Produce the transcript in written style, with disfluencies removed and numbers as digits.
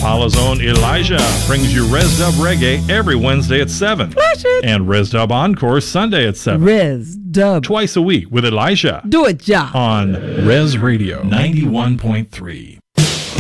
Impala's own Elijah brings you Res Dub Reggae every Wednesday at 7. Flash it. And Res Dub Encore Sunday at 7. Res Dub. Twice a week with Elijah. Do it, ja. On Res Radio 91.3.